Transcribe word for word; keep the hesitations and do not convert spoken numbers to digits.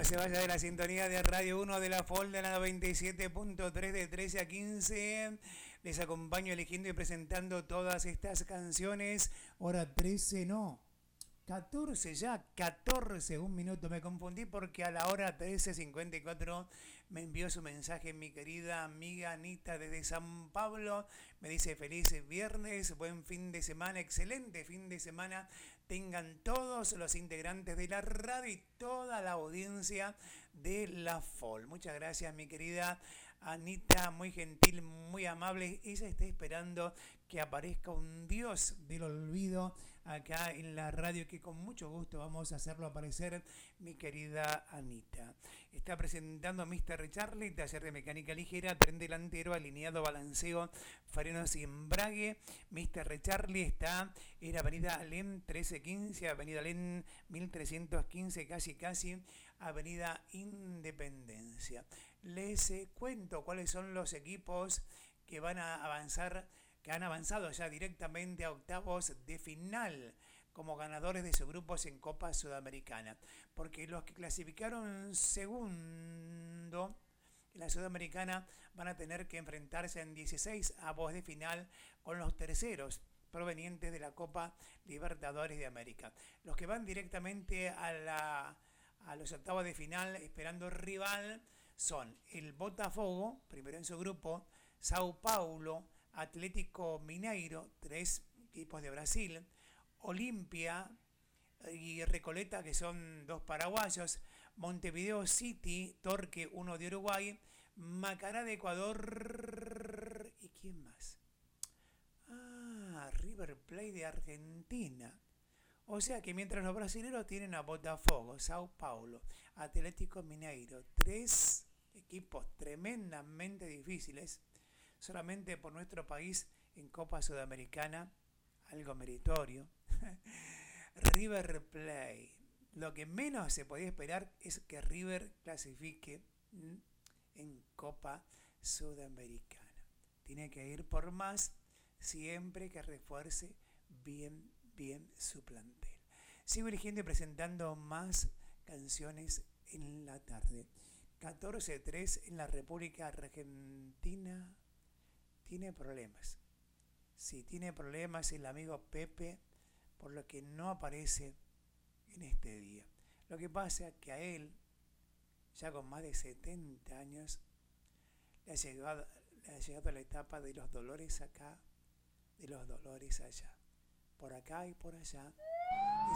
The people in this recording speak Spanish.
se vaya de la sintonía de Radio uno de la F O L de la noventa y siete punto tres de trece a quince. Les acompaño eligiendo y presentando todas estas canciones. Hora trece, no. catorce ya, catorce, un minuto. Me confundí porque a la hora trece cincuenta y cuatro me envió su mensaje mi querida amiga Anita desde San Pablo. Me dice feliz viernes, buen fin de semana, excelente fin de semana. Tengan todos los integrantes de la radio y toda la audiencia de la F O L. Muchas gracias mi querida Anita, muy gentil, muy amable. Ella está esperando que aparezca un dios del olvido acá en la radio, que con mucho gusto vamos a hacerlo aparecer, mi querida Anita. Está presentando mister Charlie, taller de mecánica ligera, tren delantero, alineado, balanceo, frenos y embrague. mister Charlie está en Avenida Alem trece quince, Avenida Alem mil trescientos quince, casi casi, Avenida Independencia. Les eh, cuento cuáles son los equipos que van a avanzar, que han avanzado ya directamente a octavos de final como ganadores de sus grupos en Copa Sudamericana. Porque los que clasificaron segundo en la Sudamericana van a tener que enfrentarse en dieciséis avos de final con los terceros provenientes de la Copa Libertadores de América. Los que van directamente a, la, a los octavos de final esperando rival son el Botafogo, primero en su grupo, Sao Paulo, Atlético Mineiro, tres equipos de Brasil, Olimpia y Recoleta, que son dos paraguayos, Montevideo City, Torque, uno de Uruguay, Macará de Ecuador, ¿y quién más? Ah, River Plate de Argentina. O sea que mientras los brasileños tienen a Botafogo, Sao Paulo, Atlético Mineiro, tres equipos tremendamente difíciles, solamente por nuestro país en Copa Sudamericana, algo meritorio. River Plate. Lo que menos se podía esperar es que River clasifique en Copa Sudamericana. Tiene que ir por más, siempre que refuerce bien, bien su plantel. Sigo eligiendo y presentando más canciones en la tarde. catorce tres en la República Argentina. Tiene problemas. Sí, tiene problemas el amigo Pepe, por lo que no aparece en este día. Lo que pasa es que a él, ya con más de setenta años, le ha llegado, le ha llegado la etapa de los dolores acá, de los dolores allá. Por acá y por allá